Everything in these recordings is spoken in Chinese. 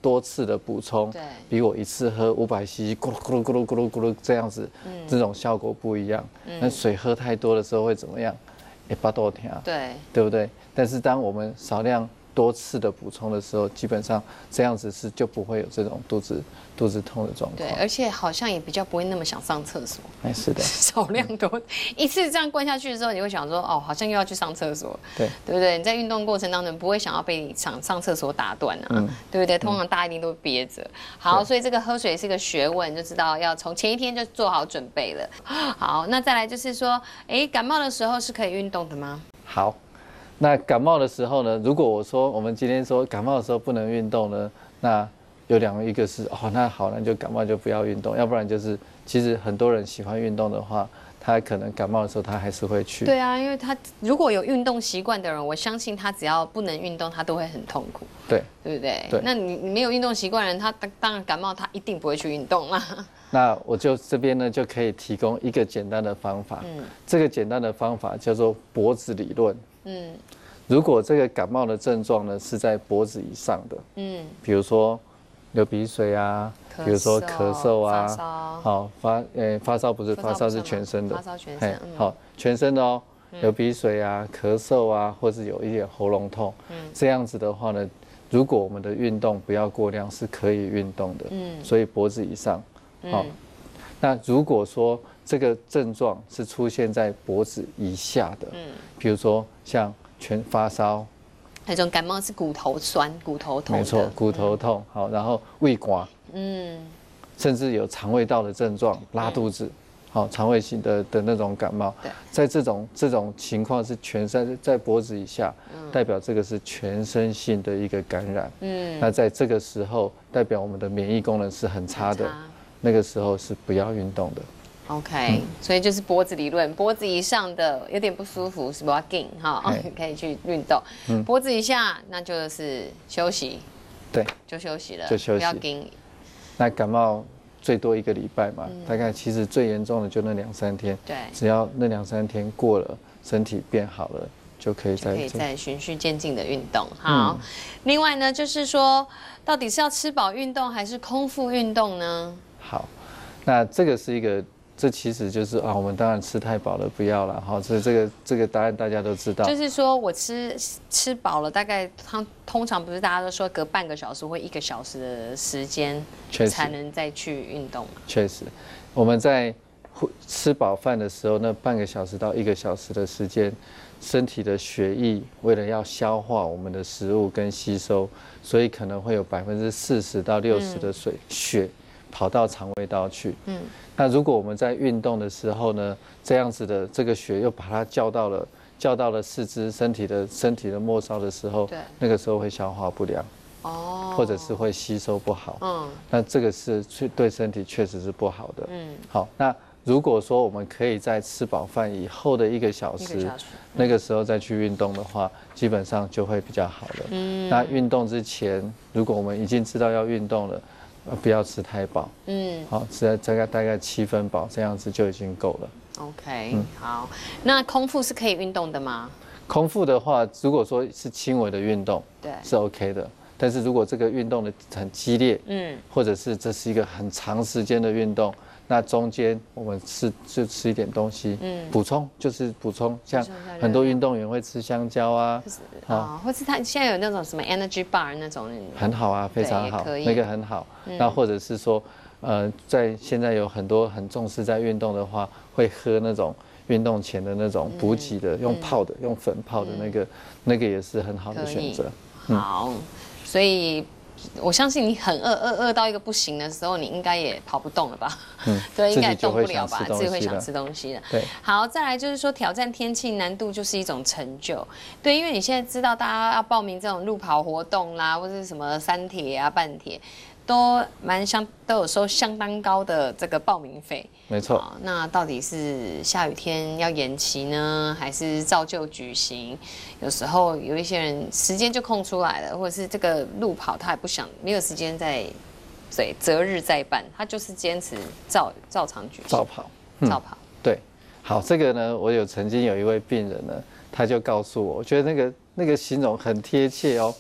多次的补充，比我一次喝500cc咕噜咕噜咕噜咕噜咕噜这样子，这种效果不一样。那水喝太多的时候会怎么样？也巴肚疼，对不对？但是当我们少量多次的补充的时候，基本上这样子就不会有这种肚子痛的状况。 对，而且好像也比较不会那么想上厕所。 哎，是的。 少量多，一次这样灌下去的时候，你会想说，哦，好像又要去上厕所。 对， 对不对？你在运动过程当中不会想要被上厕所打断啊，对不对？通常大家一定都憋着。好，所以这个喝水是个学问，就知道要从前一天就做好准备了。好，那再来就是说，感冒的时候是可以运动的吗？ 好。那感冒的时候呢？如果我们今天说感冒的时候不能运动呢，那有两个，一个是那好，那就感冒就不要运动，要不然就是其实很多人喜欢运动的话，他可能感冒的时候他还是会去。 对啊，因为他如果有运动习惯的人，我相信他只要不能运动，他都会很痛苦。 对， 对不对？对。那你没有运动习惯的人，他当然感冒，他一定不会去运动啦。 那我就这边呢就可以提供一个简单的方法，这个简单的方法叫做脖子理论。如果这个感冒的症状呢是在脖子以上的，比如说流鼻水啊，比如说咳嗽啊， 发烧， 好发烧不是发烧是全身的， 发烧全身， 好全身的哦，流鼻水啊，咳嗽啊，或是有一点喉咙痛，这样子的话呢，如果我们的运动不要过量，是可以运动的，所以脖子以上，好，那如果说这个症状是出现在脖子以下的，比如说像全发烧， 那种感冒是骨头酸、骨头痛， 没错，骨头痛，好，然后胃刮，甚至有肠胃道的症状，拉肚子，好，肠胃型的那种感冒，在这种情况是全身在脖子以下，代表这个是全身性的一个感染，那在这个时候，代表我们的免疫功能是很差的。那个时候是不要运动的。 OK，所以就是脖子理论，脖子以上的有点不舒服是不要紧哈，可以去运动。脖子以下那就是休息， 对， 就休息了， 就休息， 不要紧。 那感冒最多1个礼拜嘛，大概其实最严重的就那2、3天， 对， 只要那2、3天过了，身体变好了，就可以再循序渐进的运动。好，另外呢，就是说，到底是要吃饱运动还是空腹运动呢？ 好，那这个是一个，这其实就是我们当然吃太饱了，不要了哈。所以这个答案大家都知道。 就是说我吃饱了，大概通常不是大家都说隔半个小时或1个小时的时间才能再去运动嘛？ 确实，我们在吃饱饭的时候，那半个小时到1个小时的时间，身体的血液为了要消化我们的食物跟吸收，所以可能会有40%到60%的血跑到肠胃道去。那如果我们在运动的时候呢，这样子的这个血又把它叫到了四肢身体的末梢的时候，那个时候会消化不良，或者是会吸收不好。那这个是对身体确实是不好的。好，那如果说我们可以在吃饱饭以后的1个小时，那个时候再去运动的话，基本上就会比较好了。那运动之前，如果我们已经知道要运动了，不要吃太饱，好，吃大概7分饱，这样子就已经够了。 OK，好，那空腹是可以运动的吗？ 空腹的话，如果说是轻微的运动，对，是 OK 的。但是如果这个运动的很激烈，或者是这是一个很长时间的运动，那中间我们就吃一点东西，补充，像很多运动员会吃香蕉啊， 或是他现在有那种什么 energy bar 那种， 很好啊，非常好，那个很好。那或者是说，在现在有很多很重视在运动的话，会喝那种运动前的那种补给的，用泡的，用粉泡的那个也是很好的选择。 好，所以我相信你很饿到一个不行的时候，你应该也跑不动了吧？对，应该也动不了吧？自己会想吃东西的。 对， 好，再来就是说挑战天气难度就是一种成就。对，因为你现在知道大家要报名这种路跑活动啦，或者是什么3铁啊、半铁。都有收相当高的这个报名费， 没错。 那到底是下雨天要延期呢，还是照旧举行？有时候有一些人时间就空出来了，或者是这个路跑他也不想没有时间择日再办，他就是坚持照常举行。 照跑。对，好，这个呢，我曾经有一位病人呢，他就告诉我，我觉得那个形容很贴切哦。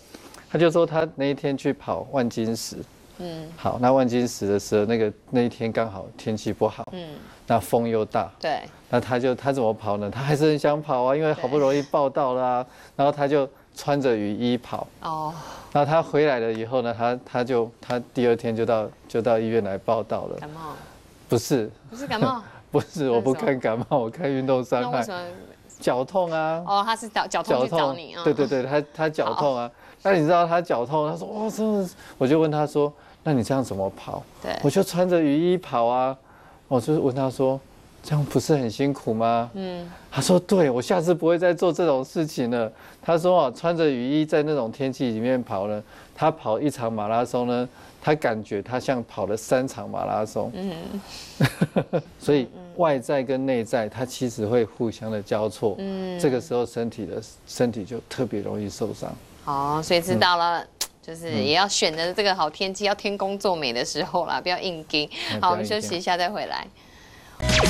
他就说他那一天去跑万金石，好，那万金石的时候，那一天刚好天气不好，那风又大， 对， 那他怎么跑呢？他还是很想跑啊，因为好不容易报到了啊，然后他就穿着雨衣跑，哦，然后他回来了以后呢，他第二天就到医院来报到了， 感冒？ 不是感冒， 不是，我不看感冒，我看运动伤害，脚痛啊， 哦，他是脚痛去找你啊， 对，他脚痛啊，那你知道他脚痛，他说哇，真的，我就问他说，那你这样怎么跑？ 对， 我就穿着雨衣跑啊，我就问他说，这样不是很辛苦吗？他说对，我下次不会再做这种事情了。他说啊，穿着雨衣在那种天气里面跑呢，他跑一场马拉松呢，他感觉他像跑了3场马拉松。所以外在跟内在，它其实会互相的交错。这个时候身体就特别容易受伤。 哦，所以知道了。就是也要选择这个好天气，要天公作美的时候啦，不要硬盯。好，我们休息一下再回来。